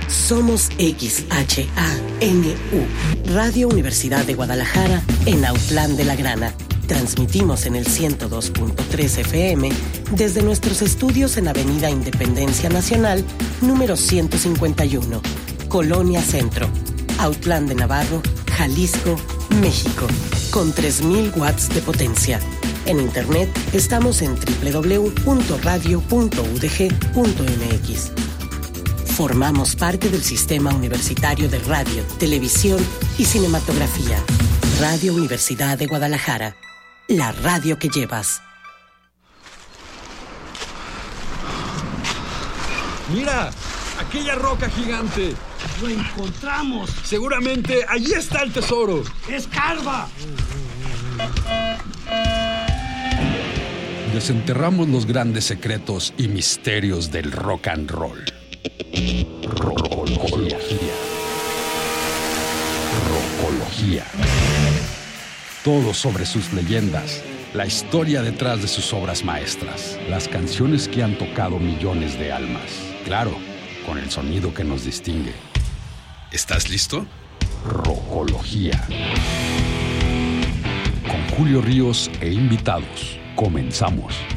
Somos XHANU, Radio Universidad de Guadalajara, en Autlán de la Grana. Transmitimos en el 102.3 FM desde nuestros estudios en Avenida Independencia Nacional, número 151, Colonia Centro, Autlán de Navarro, Jalisco, México, con 3,000 watts de potencia. En internet estamos en www.radio.udg.mx. Formamos parte del Sistema Universitario de Radio, Televisión y Cinematografía. Radio Universidad de Guadalajara. La radio que llevas. ¡Mira! ¡Aquella roca gigante! ¡Lo encontramos! Seguramente allí está el tesoro. ¡Escarba! Desenterramos los grandes secretos y misterios del rock and roll. Rockología. Todo sobre sus leyendas, la historia detrás de sus obras maestras, las canciones que han tocado millones de almas. Claro, con el sonido que nos distingue. ¿Estás listo? Rockología. Con Julio Ríos e invitados. Comenzamos.